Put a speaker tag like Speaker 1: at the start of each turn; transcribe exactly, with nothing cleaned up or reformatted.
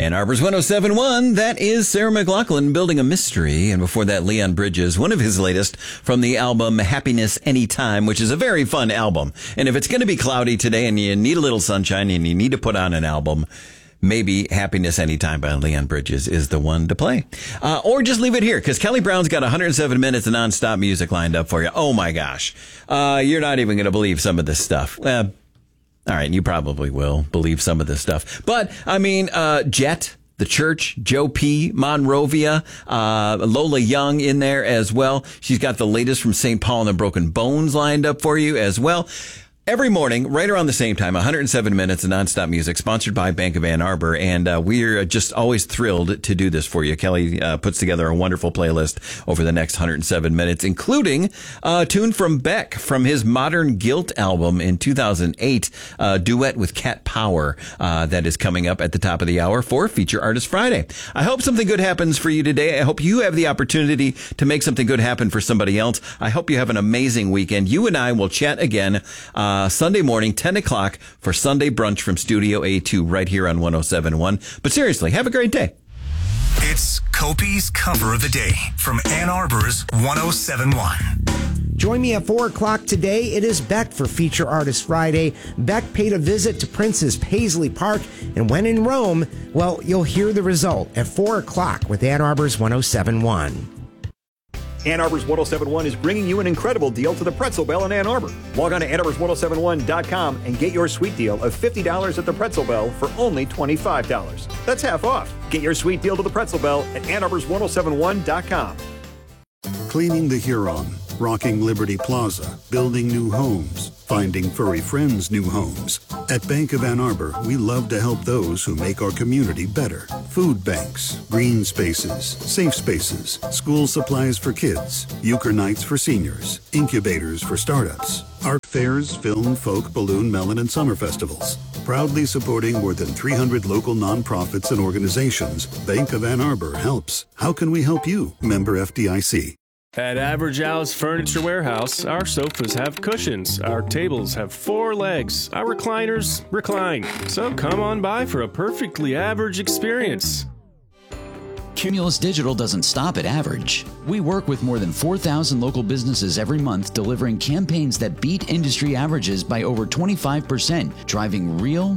Speaker 1: Ann Arbor's one oh seven point one, that is Sarah McLachlan, Building a Mystery. And before that, Leon Bridges, one of his latest from the album Happiness Anytime, which is a very fun album. And if it's going to be cloudy today and you need a little sunshine and you need to put on an album, maybe Happiness Anytime by Leon Bridges is the one to play. Uh, or just leave it here, because Kelly Brown's got one hundred seven minutes of nonstop music lined up for you. Oh, my gosh. Uh, you're not even going to believe some of this stuff. Uh, all right, you probably will believe some of this stuff. But, I mean, uh, Jet, The Church, Joe P., Monrovia, uh, Lola Young in there as well. She's got the latest from Saint Paul and the Broken Bones lined up for you as well. Every morning, right around the same time, one hundred seven minutes of nonstop music, sponsored by Bank of Ann Arbor, and uh, we're just always thrilled to do this for you. Kelly uh, puts together a wonderful playlist over the next one hundred seven minutes, including a tune from Beck from his Modern Guilt album in two thousand eight, uh, duet with Cat Power, uh, that is coming up at the top of the hour for Feature Artist Friday. I hope something good happens for you today. I hope you have the opportunity to make something good happen for somebody else. I hope you have an amazing weekend. You and I will chat again uh, Uh, Sunday morning, ten o'clock for Sunday Brunch from Studio A two right here on one oh seven point one. But seriously, have a great day.
Speaker 2: It's Kopi's Cover of the Day from Ann Arbor's one oh seven point one.
Speaker 3: Join me at four o'clock today. It is Beck for Feature Artist Friday. Beck paid a visit to Prince's Paisley Park, and when in Rome, well, you'll hear the result at four o'clock with Ann Arbor's one oh seven point one.
Speaker 4: Ann Arbor's one oh seven point one is bringing you an incredible deal to the Pretzel Bell in Ann Arbor. Log on to Ann Arbor's one oh seven point one dot com and get your sweet deal of fifty dollars at the Pretzel Bell for only twenty-five dollars. That's half off. Get your sweet deal to the Pretzel Bell at Ann Arbor's one oh seven point one dot com.
Speaker 5: Cleaning the Huron, rocking Liberty Plaza, building new homes, finding furry friends new homes. At Bank of Ann Arbor, we love to help those who make our community better. Food banks, green spaces, safe spaces, school supplies for kids, euchre nights for seniors, incubators for startups, art fairs, film, folk, balloon, melon, and summer festivals. Proudly supporting more than three hundred local nonprofits and organizations, Bank of Ann Arbor helps. How can we help you? Member F D I C.
Speaker 6: At Average Al's Furniture Warehouse, our sofas have cushions, our tables have four legs, our recliners recline. So come on by for a perfectly average experience.
Speaker 7: Cumulus Digital doesn't stop at average. We work with more than four thousand local businesses every month, delivering campaigns that beat industry averages by over twenty-five percent, driving real,